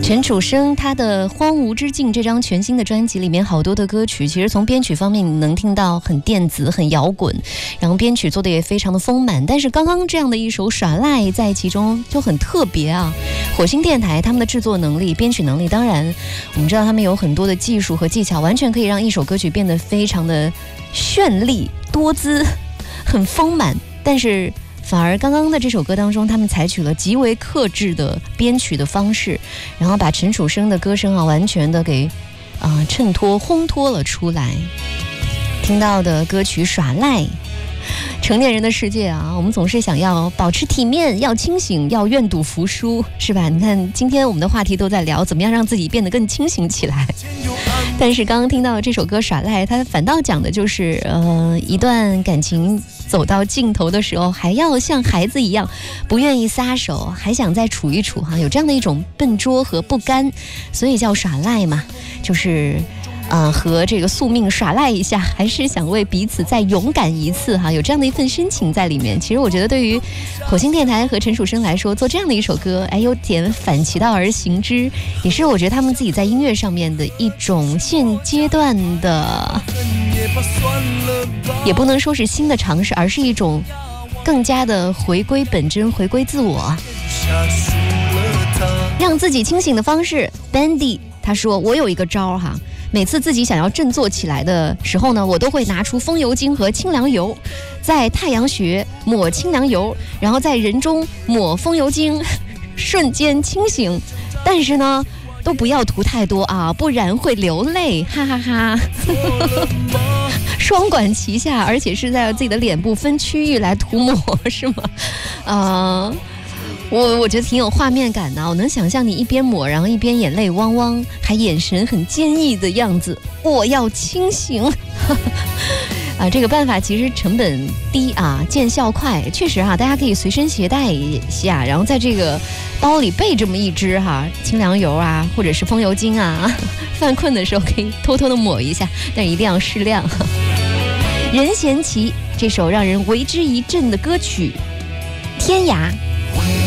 陈楚生他的《荒芜之境》这张全新的专辑里面，好多的歌曲其实从编曲方面你能听到很电子很摇滚，然后编曲做的也非常的丰满，但是刚刚这样的一首耍赖在其中就很特别啊。火星电台他们的制作能力编曲能力，当然我们知道他们有很多的技术和技巧，完全可以让一首歌曲变得非常的绚丽多姿很丰满，但是反而刚刚的这首歌当中，他们采取了极为克制的编曲的方式，然后把陈楚生的歌声完全的给衬托烘托了出来。听到的歌曲耍赖，成年人的世界我们总是想要保持体面，要清醒，要愿赌服输，是吧？你看今天我们的话题都在聊怎么样让自己变得更清醒起来，但是刚刚听到这首歌耍赖，它反倒讲的就是一段感情走到尽头的时候，还要像孩子一样不愿意撒手，还想再处一处有这样的一种笨拙和不甘，所以叫耍赖嘛，就是和这个宿命耍赖一下，还是想为彼此再勇敢一次有这样的一份深情在里面。其实我觉得对于火星电台和陈楚生来说，做这样的一首歌有点反其道而行之，也是我觉得他们自己在音乐上面的一种现阶段的，也不能说是新的尝试，而是一种更加的回归本真，回归自我，让自己清醒的方式。 Bandy 他说，我有一个招每次自己想要振作起来的时候呢，我都会拿出风油精和清凉油，在太阳穴抹清凉油，然后在人中抹风油精，瞬间清醒。但是呢都不要涂太多不然会流泪，哈哈哈。双管齐下，而且是在自己的脸部分区域来涂抹，是吗？我觉得挺有画面感的，我能想象你一边抹，然后一边眼泪汪汪，还眼神很坚毅的样子。我要清醒。这个办法其实成本低见效快，确实大家可以随身携带一下，然后在这个包里备这么一支清凉油或者是风油精犯困的时候可以偷偷的抹一下，但一定要适量。任贤齐这首让人为之一振的歌曲《天涯》。